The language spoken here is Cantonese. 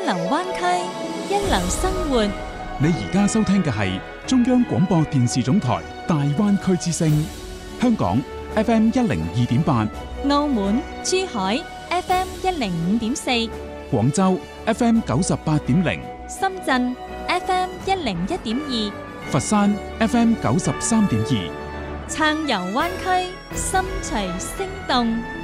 流灣區，一流生活。 你而家收聽嘅係中央廣播電視總台大灣區之聲，香港 FM 102.8， 澳門、珠海 FM 105.4， 廣州 FM 98.0， 深圳 FM 101.2， 佛山 FM 93.2， 撐遊灣區，心隨聲動。